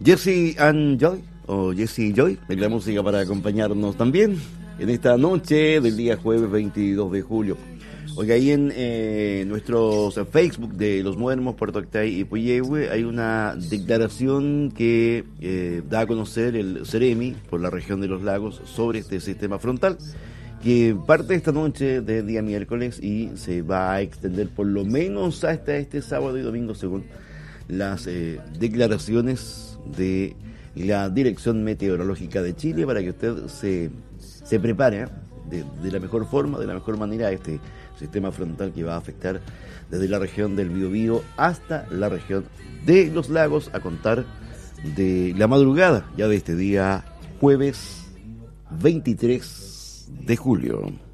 Jesse and Joy, o Jesse y Joy, en la música para acompañarnos también en esta noche del día jueves 22 de julio. Oiga, ahí en nuestros Facebook de Los Muermos, Puerto Octay y Puyehue hay una declaración que da a conocer el Ceremi por la región de los lagos sobre este sistema frontal, que parte esta noche del día miércoles y se va a extender por lo menos hasta este sábado y domingo, según las declaraciones de la Dirección Meteorológica de Chile, para que usted se prepare de la mejor forma, de la mejor manera, a este sistema frontal que va a afectar desde la región del Biobío hasta la región de los lagos, a contar de la madrugada ya de este día jueves 23 de julio.